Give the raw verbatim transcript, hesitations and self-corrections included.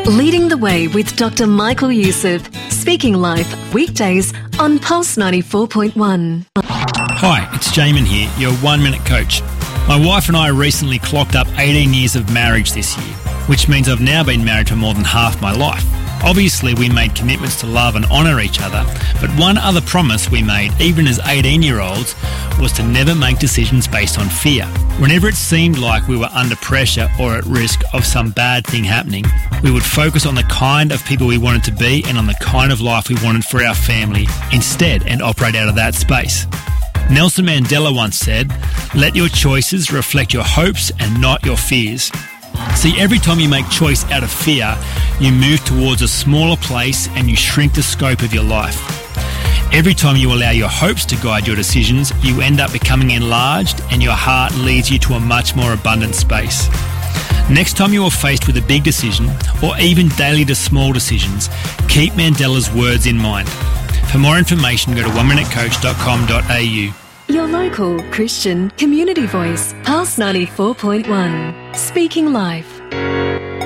Leading the Way with Doctor Michael Youssef, Speaking Life, weekdays on Pulse ninety-four point one. Hi, it's Jamin here, your one-minute coach. My wife and I recently clocked up eighteen years of marriage this year, which means I've now been married for more than half my life. Obviously, we made commitments to love and honour each other, but one other promise we made, even as eighteen-year-olds, was to never make decisions based on fear. Whenever it seemed like we were under pressure or at risk of some bad thing happening, we would focus on the kind of people we wanted to be and on the kind of life we wanted for our family instead, and operate out of that space. Nelson Mandela once said, "Let your choices reflect your hopes and not your fears." See, every time you make choice out of fear, you move towards a smaller place and you shrink the scope of your life. Every time you allow your hopes to guide your decisions, you end up becoming enlarged and your heart leads you to a much more abundant space. Next time you are faced with a big decision, or even daily to small decisions, keep Mandela's words in mind. For more information, go to one minute coach dot com dot a u. Your local Christian community voice, Pulse ninety-four point one. Speaking Life.